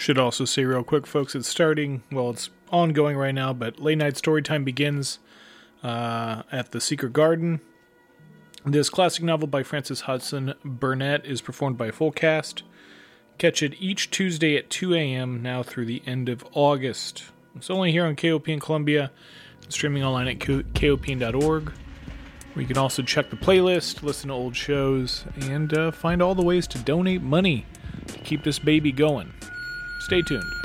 Should also say real quick, folks, it's ongoing right now, but late night story time begins at the Secret Garden. This classic novel by Francis Hudson Burnett is performed by a full cast. Catch it each Tuesday at 2 a.m. now through the end of August. It's only here on KOP in Columbia, streaming online at kopn.org, where you can also check the playlist, listen to old shows, and find all the ways to donate money to keep this baby going. Stay tuned.